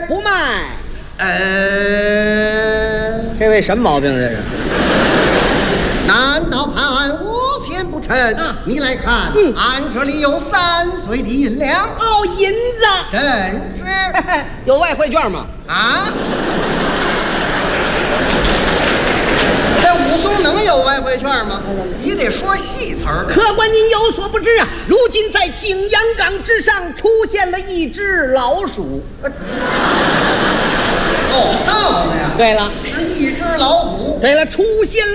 不卖。这位什么毛病？这是？ 难道判5钱不成？你来看，俺这里有3岁的银两。 哦，银子， 真是。 有外汇券吗？ 啊？这武松能有外汇券吗？你得说细词儿。 客官您有所不知啊，如今在景阳冈之上出现了一只老鼠。 哦，耗子呀。 对了， 是一只老虎。 对了，出现了